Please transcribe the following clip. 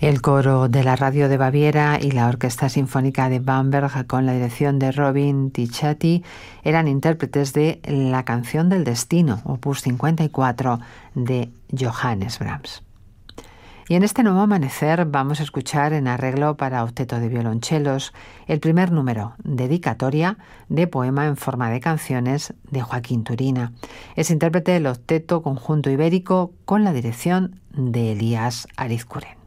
El coro de la Radio de Baviera y la Orquesta Sinfónica de Bamberg, con la dirección de Robin Ticciati, eran intérpretes de La canción del destino, opus 54, de Johannes Brahms. Y en este nuevo amanecer vamos a escuchar en arreglo para octeto de violonchelos el primer número, dedicatoria de poema en forma de canciones de Joaquín Turina. Es intérprete del octeto conjunto ibérico con la dirección de Elías Arizcuren.